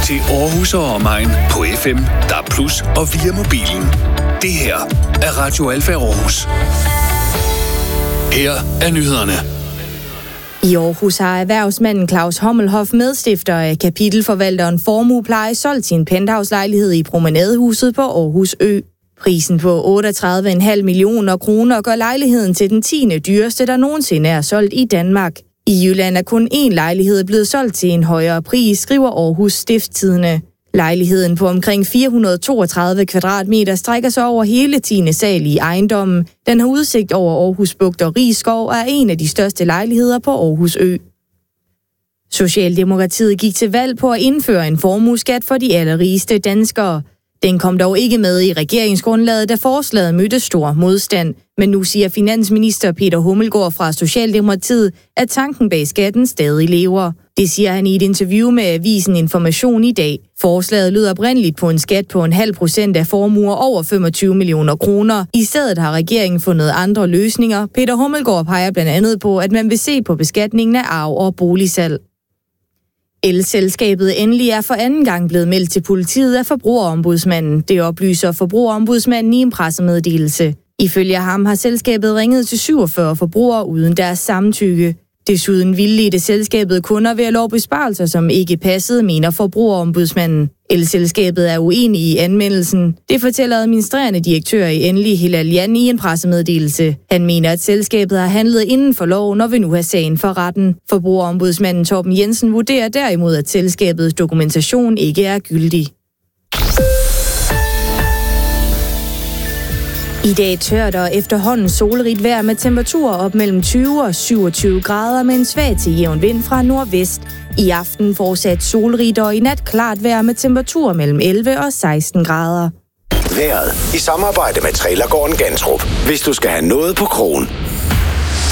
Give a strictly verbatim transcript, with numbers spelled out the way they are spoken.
til Aarhus og omegn på F M, D A B plus, og via mobilen. Det her er Radio Alfa Aarhus. Her er nyhederne. I Aarhus har erhvervsmanden Claus Hommelhoff, medstifter af kapitelforvalteren Formuepleje, solgt sin penthouse-lejlighed i Promenadehuset på Aarhus Ø. Prisen på otteogtredive komma fem millioner kroner gør lejligheden til den tiende dyreste, der nogensinde er solgt i Danmark. I Jylland er kun én lejlighed blevet solgt til en højere pris, skriver Aarhus Stiftstidende. Lejligheden på omkring fire hundrede og toogtredive kvadratmeter strækker sig over hele tiende sal i ejendommen. Den har udsigt over Aarhus Bugt og Rigskov og er en af de største lejligheder på Aarhus Ø. Socialdemokratiet gik til valg på at indføre en formueskat for de allerrigeste danskere. Den kom dog ikke med i regeringsgrundlaget, da forslaget mødte stor modstand. Men nu siger finansminister Peter Hummelgaard fra Socialdemokratiet, at tanken bag skatten stadig lever. Det siger han i et interview med avisen Information i dag. Forslaget lyder oprindeligt på en skat på en halv procent af formuer over femogtyve millioner kroner. I stedet har regeringen fundet andre løsninger. Peter Hummelgaard peger blandt andet på, at man vil se på beskatningen af arv og boligsalg. El-selskabet endelig er for anden gang blevet meldt til politiet af Forbrugerombudsmanden. Det oplyser Forbrugerombudsmanden i en pressemeddelelse. Ifølge ham har selskabet ringet til syvogfyrre forbrugere uden deres samtykke. Desuden vildledte selskabet kunder ved at love besparelser, som ikke passede, mener Forbrugerombudsmanden. El-selskabet er uenig i anmeldelsen. Det fortæller administrerende direktør i Endelig Hilal Jan i en pressemeddelelse. Han mener, at selskabet har handlet inden for loven og vil nu have sagen for retten. Forbrugerombudsmanden Torben Jensen vurderer derimod, at selskabets dokumentation ikke er gyldig. I dag tørt og efterhånden solrigt vejr med temperaturer op mellem tyve og syvogtyve grader med en svag til jævn vind fra nordvest. I aften fortsat solrigt og i nat klart vejr med temperaturer mellem elleve og seksten grader. Vejret i samarbejde med Trailergården Gantrup. Hvis du skal have noget på krogen.